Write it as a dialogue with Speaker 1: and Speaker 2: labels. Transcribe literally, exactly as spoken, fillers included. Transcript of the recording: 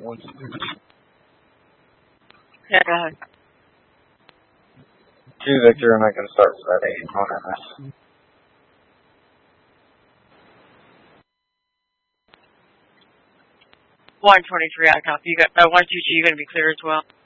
Speaker 1: one six.
Speaker 2: Yeah, go ahead.
Speaker 1: Two Victor, and I can start Friday on this.
Speaker 2: one twenty-three, I copy. You got, uh, one two two, you're going to be clear as well.